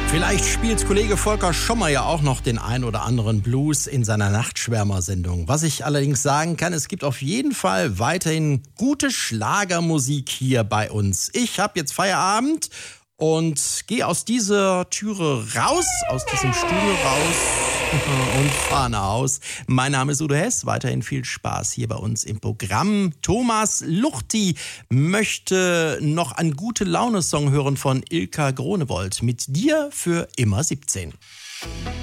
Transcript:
Vielleicht spielt Kollege Volker Schommer ja auch noch den ein oder anderen Blues in seiner Nachtschwärmer-Sendung. Was ich allerdings sagen kann, es gibt auf jeden Fall weiterhin gute Schlagermusik hier bei uns. Ich habe jetzt Feierabend und gehe aus dieser Türe raus, aus diesem Studio raus und fahre nach Haus. Mein Name ist Udo Hess. Weiterhin viel Spaß hier bei uns im Programm. Thomas Luchti möchte noch einen Gute-Laune-Song hören von Ilka Gronewold. Mit dir für immer 17.